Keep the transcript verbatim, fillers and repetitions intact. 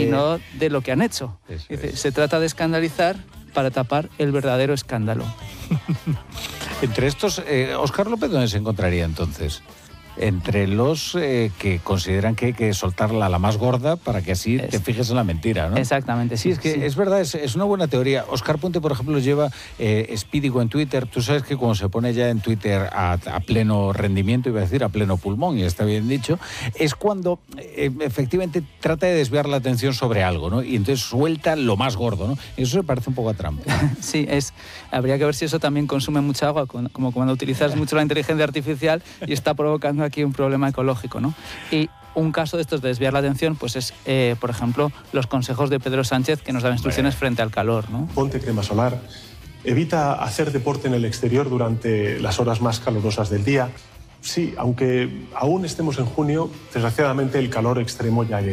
sino de lo que han hecho. Dice, se trata de escandalizar para tapar el verdadero escándalo. Entre estos, eh, Óscar López, ¿dónde se encontraría entonces? Entre los eh, que consideran que hay que soltarla a la más gorda para que así es, te fijes en la mentira, ¿no? Exactamente, sí. Sí, es que sí. Es verdad, es, es una buena teoría. Óscar Puente, por ejemplo, lleva eh, Spídigo en Twitter. Tú sabes que cuando se pone ya en Twitter a, a pleno rendimiento, iba a decir a pleno pulmón, y está bien dicho, es cuando eh, efectivamente trata de desviar la atención sobre algo, ¿no? Y entonces suelta lo más gordo, ¿no? Y eso se parece un poco a Trump. Sí, es, habría que ver si eso también consume mucha agua, como cuando utilizas mucho la inteligencia artificial y está provocando aquí un problema ecológico, ¿no? Y un caso de estos de desviar la atención, pues es, eh, por ejemplo, los consejos de Pedro Sánchez que nos dan instrucciones bueno. frente al calor, ¿no? Ponte crema solar, evita hacer deporte en el exterior durante las horas más calurosas del día. Sí, aunque aún estemos en junio, desgraciadamente el calor extremo ya llega.